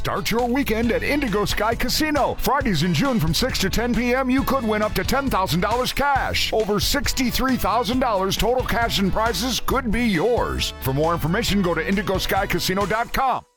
Start your weekend at Indigo Sky Casino. Fridays in June from 6 to 10 p.m., you could win up to $10,000 cash. Over $63,000 total cash and prizes could be yours. For more information, go to IndigoSkyCasino.com.